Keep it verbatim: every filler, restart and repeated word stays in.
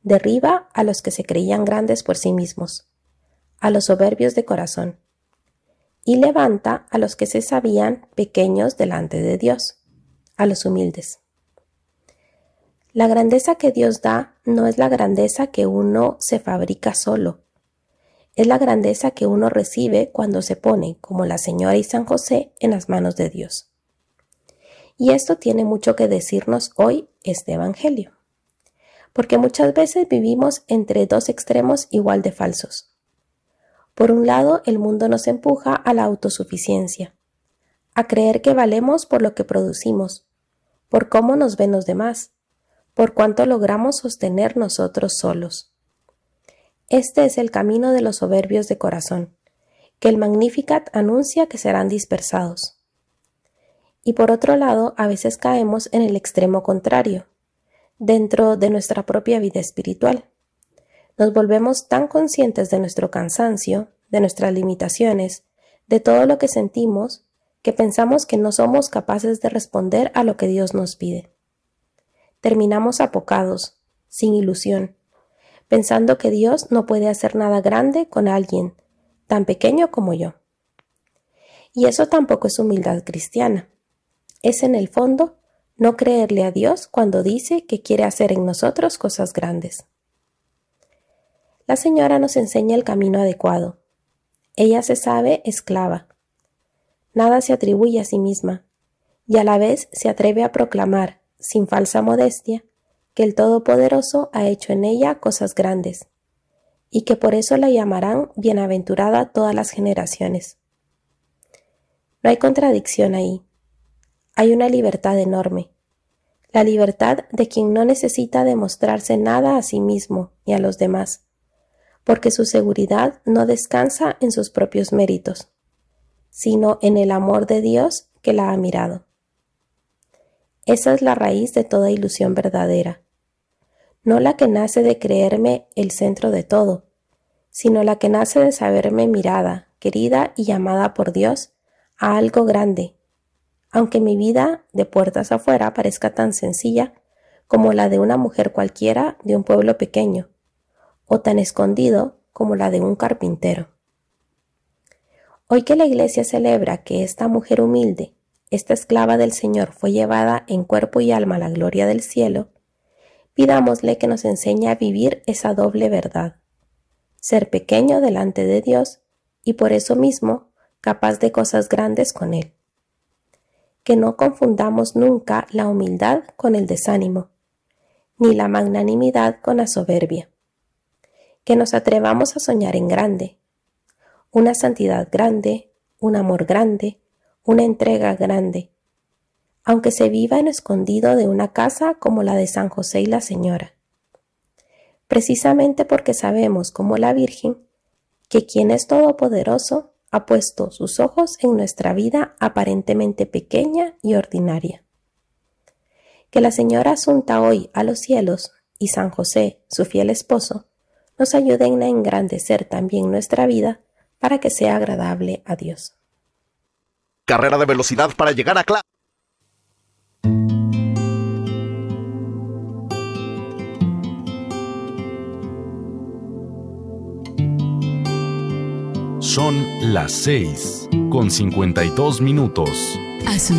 derriba a los que se creían grandes por sí mismos, a los soberbios de corazón, y levanta a los que se sabían pequeños delante de Dios, a los humildes. La grandeza que Dios da no es la grandeza que uno se fabrica solo, es la grandeza que uno recibe cuando se pone, como la Señora y San José, en las manos de Dios. Y esto tiene mucho que decirnos hoy este Evangelio, porque muchas veces vivimos entre dos extremos igual de falsos. Por un lado, el mundo nos empuja a la autosuficiencia, a creer que valemos por lo que producimos, por cómo nos ven los demás, por cuánto logramos sostener nosotros solos. Este es el camino de los soberbios de corazón, que el Magnificat anuncia que serán dispersados. Y por otro lado, a veces caemos en el extremo contrario, dentro de nuestra propia vida espiritual. Nos volvemos tan conscientes de nuestro cansancio, de nuestras limitaciones, de todo lo que sentimos, que pensamos que no somos capaces de responder a lo que Dios nos pide. Terminamos apocados, sin ilusión, pensando que Dios no puede hacer nada grande con alguien tan pequeño como yo. Y eso tampoco es humildad cristiana. Es en el fondo no creerle a Dios cuando dice que quiere hacer en nosotros cosas grandes. La Señora nos enseña el camino adecuado. Ella se sabe esclava. Nada se atribuye a sí misma y a la vez se atreve a proclamar, sin falsa modestia, que el Todopoderoso ha hecho en ella cosas grandes, y que por eso la llamarán bienaventurada todas las generaciones. No hay contradicción ahí. Hay una libertad enorme, la libertad de quien no necesita demostrarse nada a sí mismo ni a los demás, porque su seguridad no descansa en sus propios méritos, sino en el amor de Dios que la ha mirado. Esa es la raíz de toda ilusión verdadera, no la que nace de creerme el centro de todo, sino la que nace de saberme mirada, querida y llamada por Dios a algo grande, aunque mi vida de puertas afuera parezca tan sencilla como la de una mujer cualquiera de un pueblo pequeño, o tan escondido como la de un carpintero. Hoy que la Iglesia celebra que esta mujer humilde, esta esclava del Señor, fue llevada en cuerpo y alma a la gloria del cielo, pidámosle que nos enseñe a vivir esa doble verdad, ser pequeño delante de Dios y por eso mismo capaz de cosas grandes con Él. Que no confundamos nunca la humildad con el desánimo, ni la magnanimidad con la soberbia. Que nos atrevamos a soñar en grande, una santidad grande, un amor grande, una entrega grande, aunque se viva en escondido de una casa como la de San José y la Señora. Precisamente porque sabemos, como la Virgen, que quien es todopoderoso ha puesto sus ojos en nuestra vida aparentemente pequeña y ordinaria. Que la Señora asunta hoy a los cielos y San José, su fiel esposo, nos ayuden a engrandecer también nuestra vida para que sea agradable a Dios. Carrera de velocidad para llegar a clase. Son las seis con cincuenta y dos minutos. A su